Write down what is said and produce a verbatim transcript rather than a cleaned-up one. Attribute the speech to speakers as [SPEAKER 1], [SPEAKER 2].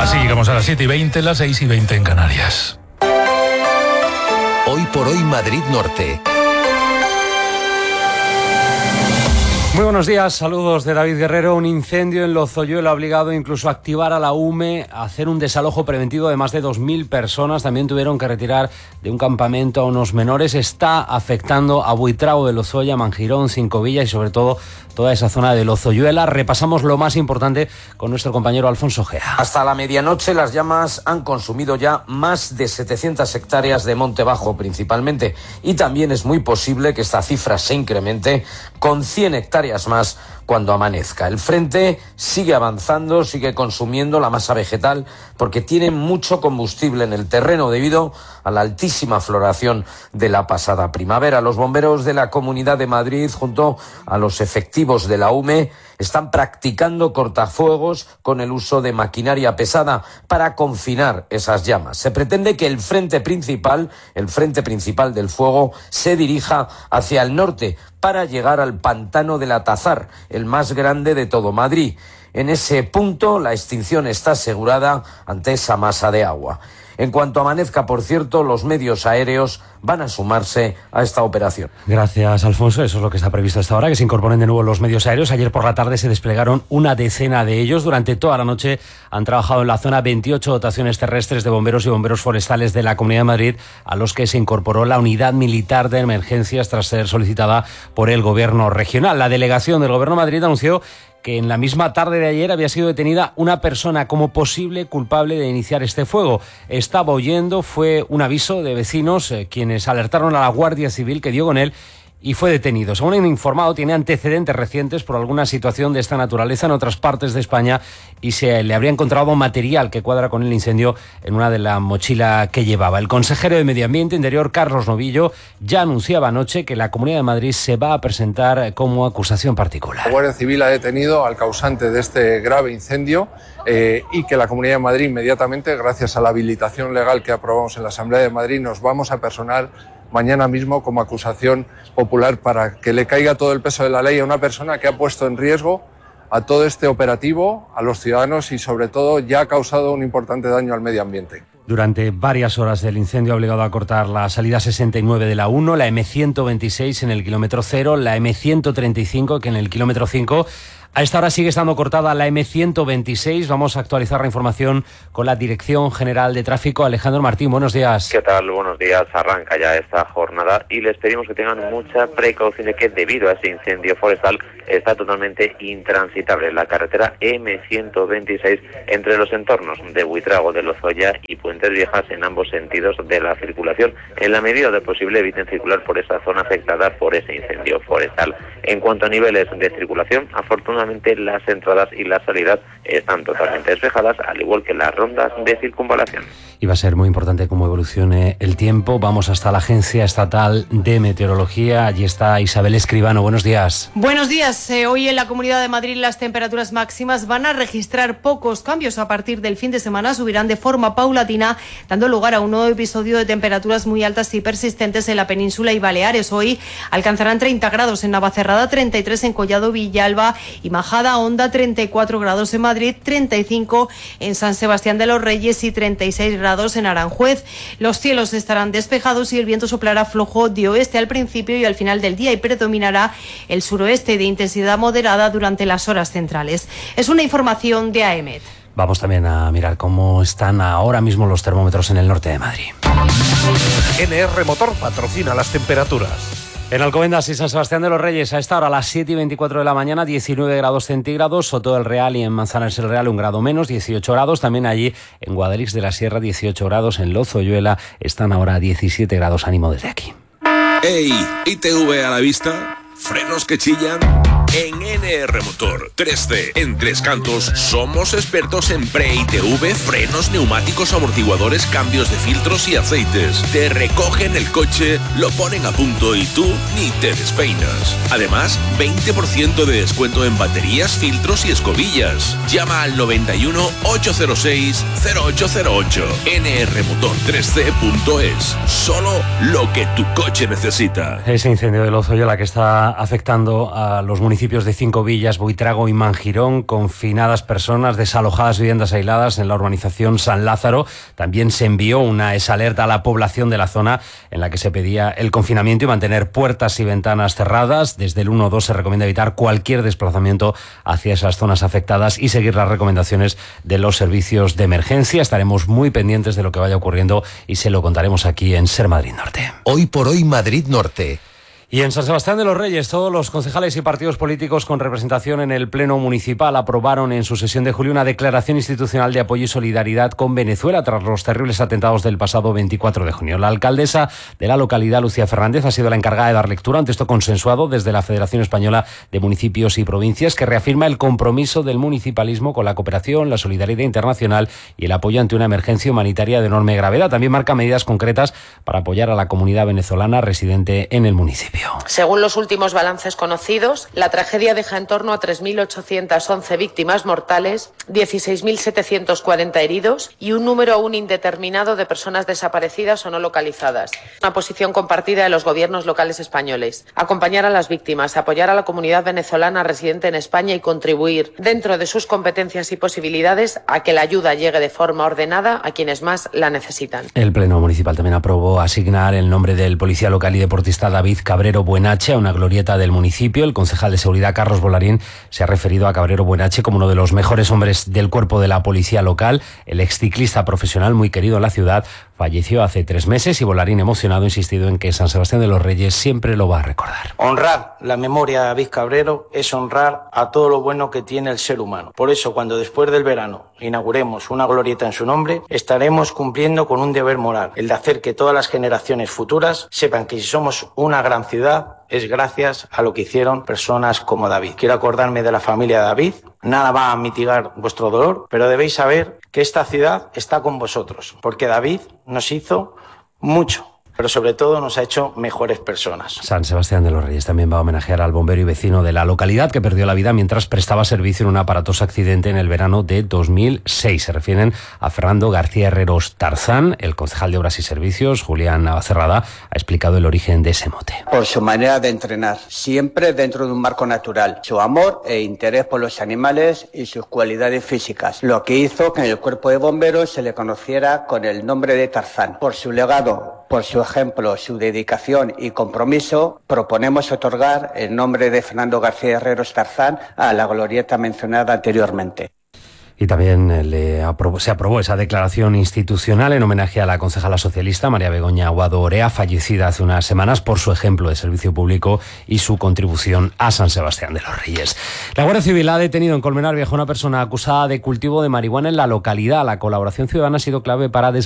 [SPEAKER 1] Así llegamos a las siete y veinte, las seis y veinte en Canarias.
[SPEAKER 2] Hoy por hoy Madrid Norte.
[SPEAKER 3] Muy buenos días, saludos de David Guerrero. Un incendio en Lozoyuela ha obligado incluso a activar a la U M E, a hacer un desalojo preventivo de más de dos mil personas. También tuvieron que retirar de un campamento a unos menores. Está afectando a Buitrago de Lozoya, Manjirón, Cinco Villas y sobre todo toda esa zona de Lozoyuela. Repasamos lo más importante con nuestro compañero Alfonso Gea.
[SPEAKER 4] Hasta la medianoche las llamas han consumido ya más de setecientas hectáreas de monte bajo principalmente, y también es muy posible que esta cifra se incremente con cien hectáreas más cuando amanezca. El frente sigue avanzando, sigue consumiendo la masa vegetal porque tiene mucho combustible en el terreno debido a la altísima floración de la pasada primavera. Los bomberos de la Comunidad de Madrid, junto a los efectivos de la U M E, están practicando cortafuegos con el uso de maquinaria pesada para confinar esas llamas. Se pretende que el frente principal, el frente principal del fuego, se dirija hacia el norte para llegar al pantano del Atazar, el más grande de todo Madrid. En ese punto, la extinción está asegurada ante esa masa de agua. En cuanto amanezca, por cierto, los medios aéreos van a sumarse a esta operación.
[SPEAKER 3] Gracias, Alfonso. Eso es lo que está previsto a esta hora, que se incorporen de nuevo los medios aéreos. Ayer por la tarde se desplegaron una decena de ellos. Durante toda la noche han trabajado en la zona veintiocho dotaciones terrestres de bomberos y bomberos forestales de la Comunidad de Madrid, a los que se incorporó la unidad militar de emergencias tras ser solicitada por el Gobierno regional. La delegación del Gobierno de Madrid anunció que en la misma tarde de ayer había sido detenida una persona como posible culpable de iniciar este fuego. Estaba huyendo, fue un aviso de vecinos eh, quienes alertaron a la Guardia Civil, que dio con él y fue detenido. Según han informado, tiene antecedentes recientes por alguna situación de esta naturaleza en otras partes de España y se le habría encontrado material que cuadra con el incendio en una de la mochila que llevaba. El consejero de Medio Ambiente e Interior, Carlos Novillo, ya anunciaba anoche que la Comunidad de Madrid se va a presentar como acusación particular.
[SPEAKER 5] La Guardia Civil ha detenido al causante de este grave incendio eh, y que la Comunidad de Madrid inmediatamente, gracias a la habilitación legal que aprobamos en la Asamblea de Madrid, nos vamos a personar mañana mismo como acusación popular para que le caiga todo el peso de la ley a una persona que ha puesto en riesgo a todo este operativo, a los ciudadanos y sobre todo ya ha causado un importante daño al medio ambiente.
[SPEAKER 3] Durante varias horas el incendio ha obligado a cortar la salida sesenta y nueve de la uno, la eme ciento veintiséis en el kilómetro cero, la eme ciento treinta y cinco que en el kilómetro cinco. A esta hora sigue estando cortada la eme ciento veintiséis. Vamos a actualizar la información con la Dirección General de Tráfico. Alejandro Martín, buenos días.
[SPEAKER 6] ¿Qué tal? Buenos días. Arranca ya esta jornada y les pedimos que tengan mucha precaución de que debido a ese incendio forestal está totalmente intransitable la carretera eme ciento veintiséis entre los entornos de Buitrago de Lozoya y Puentes Viejas en ambos sentidos de la circulación. En la medida de posible eviten circular por esa zona afectada por ese incendio forestal. En cuanto a niveles de circulación, afortunadamente las entradas y las salidas están totalmente despejadas, al igual que las rondas de circunvalación.
[SPEAKER 3] Y va a ser muy importante cómo evolucione el tiempo. Vamos hasta la Agencia Estatal de Meteorología. Allí está Isabel Escribano. Buenos días.
[SPEAKER 7] Buenos días. Eh, hoy en la Comunidad de Madrid las temperaturas máximas van a registrar pocos cambios. A partir del fin de semana subirán de forma paulatina, dando lugar a un nuevo episodio de temperaturas muy altas y persistentes en la península y Baleares. Hoy alcanzarán treinta grados en Navacerrada, treinta y tres en Collado Villalba y Majada Honda, treinta y cuatro grados en Madrid, treinta y cinco en San Sebastián de los Reyes y treinta y seis grados en Aranjuez. Los cielos estarán despejados y el viento soplará flojo de oeste al principio y al final del día y predominará el suroeste de intensidad moderada durante las horas centrales. Es una información de AEMET.
[SPEAKER 3] Vamos también a mirar cómo están ahora mismo los termómetros en el norte de Madrid.
[SPEAKER 2] N R Motor patrocina las temperaturas.
[SPEAKER 3] En Alcobendas y San Sebastián de los Reyes, a esta hora, a las siete y veinticuatro de la mañana, diecinueve grados centígrados. Soto del Real y en Manzanares el Real, un grado menos, dieciocho grados. También allí en Guadalix de la Sierra, dieciocho grados. En Lozoyuela están ahora diecisiete grados. Ánimo desde aquí.
[SPEAKER 8] ¡Ey! ¿I T V a la vista? ¿Frenos que chillan? En N R Motor tres C en Tres Cantos somos expertos en pre-I T V, frenos, neumáticos, amortiguadores, cambios de filtros y aceites. Te recogen el coche, lo ponen a punto y tú ni te despeinas. Además, veinte por ciento de descuento en baterías, filtros y escobillas. Llama al noventa y uno, ochocientos seis, cero ocho cero ocho. N R Motor tres C punto es. Solo lo que tu coche necesita.
[SPEAKER 3] Ese incendio de Lozoya, la que está afectando a los municipios municipios de Cinco Villas, Buitrago y Mangirón, confinadas personas, desalojadas viviendas aisladas en la urbanización San Lázaro. También se envió una exalerta a la población de la zona en la que se pedía el confinamiento y mantener puertas y ventanas cerradas. Desde el uno dos se recomienda evitar cualquier desplazamiento hacia esas zonas afectadas y seguir las recomendaciones de los servicios de emergencia. Estaremos muy pendientes de lo que vaya ocurriendo y se lo contaremos aquí en Ser Madrid Norte.
[SPEAKER 2] Hoy por hoy Madrid Norte.
[SPEAKER 3] Y en San Sebastián de los Reyes, todos los concejales y partidos políticos con representación en el Pleno Municipal aprobaron en su sesión de julio una declaración institucional de apoyo y solidaridad con Venezuela tras los terribles atentados del pasado veinticuatro de junio. La alcaldesa de la localidad, Lucía Fernández, ha sido la encargada de dar lectura a un texto consensuado desde la Federación Española de Municipios y Provincias que reafirma el compromiso del municipalismo con la cooperación, la solidaridad internacional y el apoyo ante una emergencia humanitaria de enorme gravedad. También marca medidas concretas para apoyar a la comunidad venezolana residente en el municipio.
[SPEAKER 9] Según los últimos balances conocidos, la tragedia deja en torno a tres mil ochocientas once víctimas mortales, dieciséis mil setecientos cuarenta heridos y un número aún indeterminado de personas desaparecidas o no localizadas. Una posición compartida de los gobiernos locales españoles. Acompañar a las víctimas, apoyar a la comunidad venezolana residente en España y contribuir, dentro de sus competencias y posibilidades, a que la ayuda llegue de forma ordenada a quienes más la necesitan.
[SPEAKER 3] El Pleno Municipal también aprobó asignar el nombre del policía local y deportista David Cabrero Buenache a una glorieta del municipio. El concejal de seguridad, Carlos Bolarín, se ha referido a Cabrero Buenache como uno de los mejores hombres del cuerpo de la policía local. El exciclista profesional, muy querido en la ciudad, falleció hace tres meses y Bolarín, emocionado, ha insistido en que San Sebastián de los Reyes siempre lo va a recordar.
[SPEAKER 10] Honrar la memoria de David Cabrero es honrar a todo lo bueno que tiene el ser humano. Por eso, cuando después del verano inauguremos una glorieta en su nombre, estaremos cumpliendo con un deber moral, el de hacer que todas las generaciones futuras sepan que si somos una gran ciudad, es gracias a lo que hicieron personas como David. Quiero acordarme de la familia de David. Nada va a mitigar vuestro dolor, pero debéis saber que esta ciudad está con vosotros, porque David nos hizo mucho, pero sobre todo nos ha hecho mejores personas.
[SPEAKER 3] San Sebastián de los Reyes también va a homenajear al bombero y vecino de la localidad que perdió la vida mientras prestaba servicio en un aparatoso accidente en el verano de dos mil seis. Se refieren a Fernando García Herreros Tarzán. El concejal de Obras y Servicios, Julián Navacerrada, ha explicado el origen de ese mote.
[SPEAKER 11] Por su manera de entrenar, siempre dentro de un marco natural, su amor e interés por los animales y sus cualidades físicas, lo que hizo que en el cuerpo de bomberos se le conociera con el nombre de Tarzán. Por su legado, por su ejemplo, su dedicación y compromiso, proponemos otorgar el nombre de Fernando García Herreros Tarzán a la glorieta mencionada anteriormente.
[SPEAKER 3] Y también le aprobó, se aprobó esa declaración institucional en homenaje a la concejala socialista María Begoña Aguado Orea, fallecida hace unas semanas por su ejemplo de servicio público y su contribución a San Sebastián de los Reyes. La Guardia Civil ha detenido en Colmenar Viejo a una persona acusada de cultivo de marihuana en la localidad. La colaboración ciudadana ha sido clave para